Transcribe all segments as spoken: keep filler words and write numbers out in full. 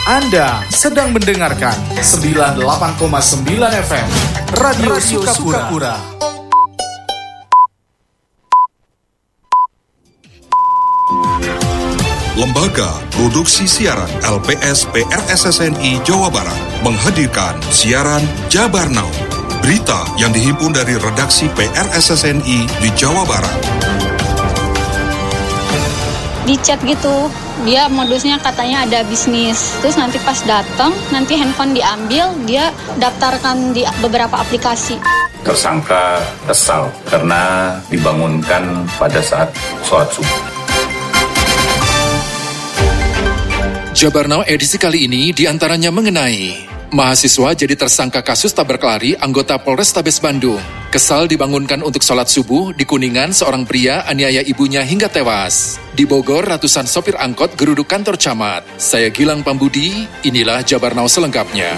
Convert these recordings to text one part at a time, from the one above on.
Anda sedang mendengarkan sembilan puluh delapan koma sembilan F M Radio, Radio Sukapura. Sukapura. Lembaga Produksi Siaran L P S P R S S N I Jawa Barat menghadirkan siaran Jabar Now. Berita yang dihimpun dari redaksi P R S S N I di Jawa Barat. Di chat gitu, dia modusnya katanya ada bisnis. Terus nanti pas datang, nanti handphone diambil, dia daftarkan di beberapa aplikasi. Tersangka kesal karena dibangunkan pada saat sholat subuh. Jabar Now edisi kali ini diantaranya mengenai mahasiswa jadi tersangka kasus tabrak lari anggota Polrestabes Bandung. Kesal dibangunkan untuk sholat subuh, di Kuningan seorang pria aniaya ibunya hingga tewas. Di Bogor ratusan sopir angkot geruduk kantor camat. Saya Gilang Pambudi, inilah Jabar Now selengkapnya.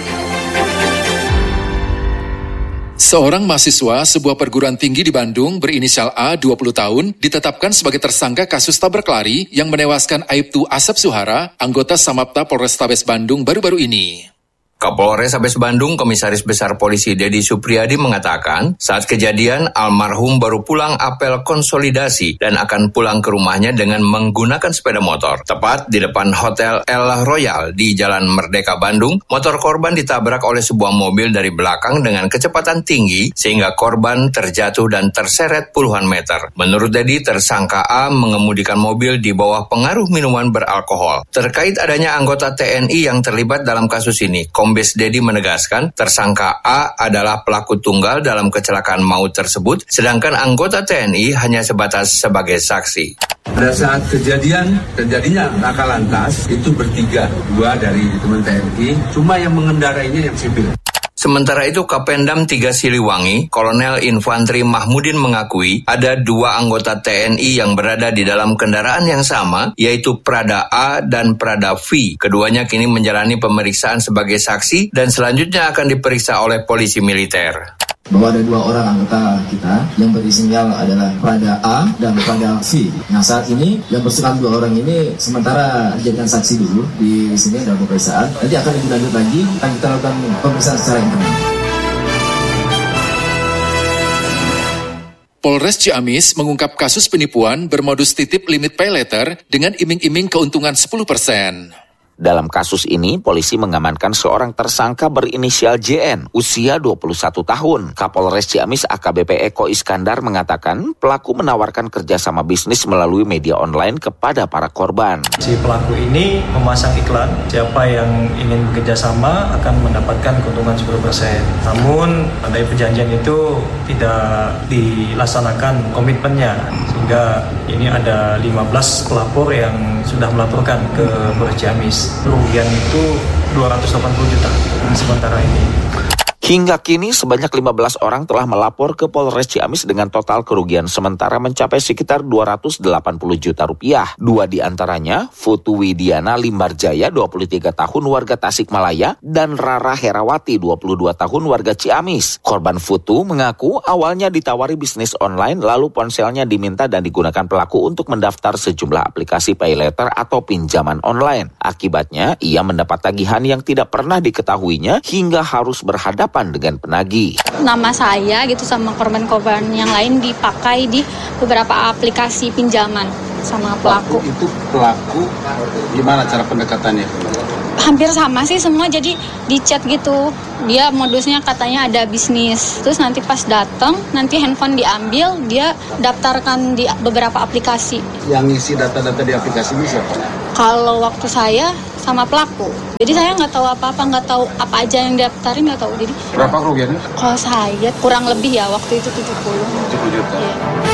Seorang mahasiswa sebuah perguruan tinggi di Bandung berinisial A, dua puluh tahun, ditetapkan sebagai tersangka kasus tabrak lari yang menewaskan Aibtu Asep Suhara, anggota Samapta Polrestabes Bandung baru-baru ini. Kapolres Tabes Bandung, Komisaris Besar Polisi Dedi Supriyadi mengatakan, saat kejadian almarhum baru pulang apel konsolidasi dan akan pulang ke rumahnya dengan menggunakan sepeda motor. Tepat di depan Hotel El Royal di Jalan Merdeka Bandung, motor korban ditabrak oleh sebuah mobil dari belakang dengan kecepatan tinggi sehingga korban terjatuh dan terseret puluhan meter. Menurut Dedi, tersangka A mengemudikan mobil di bawah pengaruh minuman beralkohol. Terkait adanya anggota T N I yang terlibat dalam kasus ini, Kombes Dedi menegaskan tersangka A adalah pelaku tunggal dalam kecelakaan maut tersebut, sedangkan anggota T N I hanya sebatas sebagai saksi. Pada saat kejadian, terjadinya laka lantas, itu bertiga, dua dari teman T N I, cuma yang mengendarainya yang sipil. Sementara itu, Kapendam tiga Siliwangi, Kolonel Infantri Mahmudin mengakui ada dua anggota T N I yang berada di dalam kendaraan yang sama, yaitu Prada A dan Prada V. Keduanya kini menjalani pemeriksaan sebagai saksi dan selanjutnya akan diperiksa oleh polisi militer. Bahwa ada dua orang anggota kita yang berinisial adalah Prada A dan Prada V. Nah, saat ini yang berserang dua orang ini sementara dijadikan saksi dulu di sini dalam pemeriksaan. Nanti akan lebih lanjut lagi, akan kita lakukan pemeriksaan secara internal. Polres Ciamis mengungkap kasus penipuan bermodus titip limit pay letter dengan iming-iming keuntungan sepuluh persen. Dalam kasus ini, polisi mengamankan seorang tersangka berinisial J N, usia dua puluh satu tahun. Kapolres Ciamis A K B P Eko Iskandar mengatakan pelaku menawarkan kerjasama bisnis melalui media online kepada para korban. Si pelaku ini memasang iklan, siapa yang ingin bekerjasama akan mendapatkan keuntungan sepuluh persen. Namun, pada perjanjian itu tidak dilaksanakan komitmennya, sehingga ini ada lima belas pelapor yang sudah melaporkan ke Polres Ciamis. Kerugian itu dua ratus delapan puluh juta sementara ini. Hingga kini sebanyak lima belas orang telah melapor ke Polres Ciamis dengan total kerugian sementara mencapai sekitar dua ratus delapan puluh juta rupiah. Dua di antaranya, Futu Widiana Limbarjaya dua puluh tiga tahun warga Tasikmalaya dan Rara Herawati dua puluh dua tahun warga Ciamis. Korban Futu mengaku awalnya ditawari bisnis online lalu ponselnya diminta dan digunakan pelaku untuk mendaftar sejumlah aplikasi pay letter atau pinjaman online. Akibatnya, ia mendapat tagihan yang tidak pernah diketahuinya hingga harus berhadapan dengan penagih. Nama saya gitu sama korban-korban yang lain dipakai di beberapa aplikasi pinjaman sama pelaku. Itu pelaku gimana cara pendekatannya? Hampir sama sih semua, jadi di chat gitu. Dia modusnya katanya ada bisnis. Terus nanti pas datang, nanti handphone diambil, dia daftarkan di beberapa aplikasi. Yang ngisi data-data di aplikasi ini siapa? Kalau waktu saya sama pelaku. Jadi saya nggak tahu apa-apa, nggak tahu apa aja yang daftarin, nggak tahu. Jadi berapa kerugiannya? Kalau saya kurang lebih ya waktu itu tujuh puluh. tujuh puluh juta. Iya.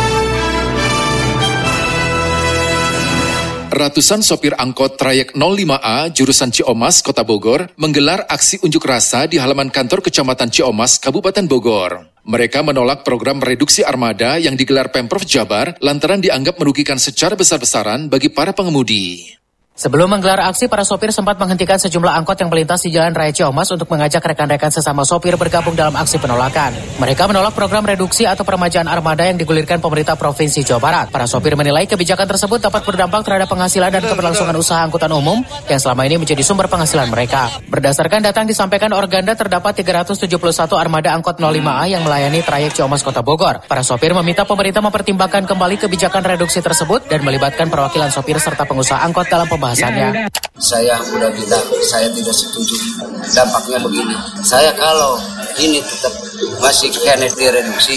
Ratusan sopir angkot trayek nol lima A jurusan Ciomas, Kota Bogor, menggelar aksi unjuk rasa di halaman kantor Kecamatan Ciomas, Kabupaten Bogor. Mereka menolak program reduksi armada yang digelar Pemprov Jabar lantaran dianggap merugikan secara besar-besaran bagi para pengemudi. Sebelum menggelar aksi, para sopir sempat menghentikan sejumlah angkot yang melintas di Jalan Raya Ciamas untuk mengajak rekan-rekan sesama sopir bergabung dalam aksi penolakan. Mereka menolak program reduksi atau peremajaan armada yang digulirkan pemerintah Provinsi Jawa Barat. Para sopir menilai kebijakan tersebut dapat berdampak terhadap penghasilan dan keberlangsungan usaha angkutan umum yang selama ini menjadi sumber penghasilan mereka. Berdasarkan data yang disampaikan Organda, terdapat tiga ratus tujuh puluh satu armada angkot nol lima A yang melayani trayek Ciamas Kota Bogor. Para sopir meminta pemerintah mempertimbangkan kembali kebijakan reduksi tersebut dan melibatkan perwakilan sopir serta pengusaha angkot dalam pembahasannya. Saya udah bilang, saya tidak setuju. Dampaknya begini, saya kalau ini tetap masih kena direduksi,